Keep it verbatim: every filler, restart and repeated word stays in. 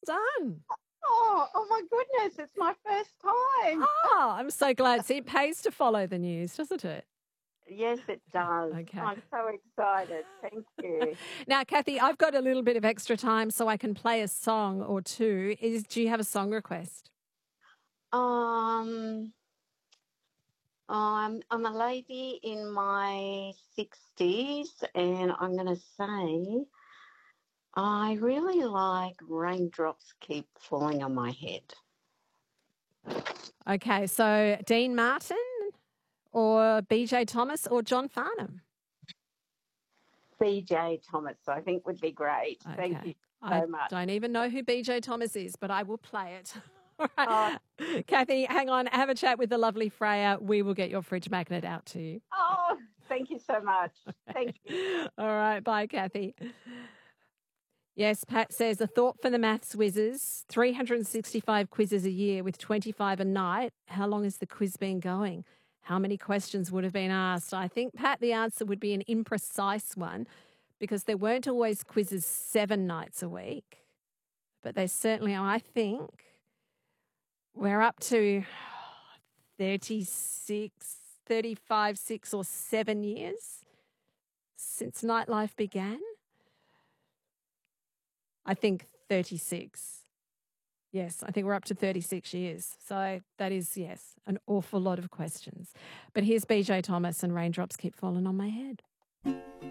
done. Oh, oh my goodness, it's my first time. Oh, I'm so glad. See, it pays to follow the news, doesn't it? Yes, it does. Okay. I'm so excited. Thank you. Now, Kathy, I've got a little bit of extra time so I can play a song or two. Is Do you have a song request? Um, I'm I'm a lady in my sixties, and I'm going to say I really like Raindrops Keep Falling on My Head. Okay, so Dean Martin or B J Thomas or John Farnham? B J Thomas, I think, would be great. Thank Okay. you I so much. don't even know who B J Thomas is, but I will play it. All Oh, right. Kathy, hang on. Have a chat with the lovely Freya. We will get your fridge magnet out to you. oh, thank you so much. Thank you. All right. Bye, Kathy. Yes, Pat says, a thought for the maths whizzes, three hundred sixty-five quizzes a year with twenty-five a night. How long has the quiz been going? How many questions would have been asked? I think, Pat, the answer would be an imprecise one because there weren't always quizzes seven nights a week, but they certainly are. I think we're up to thirty-six, thirty-five, six or seven years since nightlife began. I think thirty-six. Yes, I think we're up to thirty-six years. So that is, yes, an awful lot of questions. But here's B J Thomas and Raindrops Keep Falling on My Head.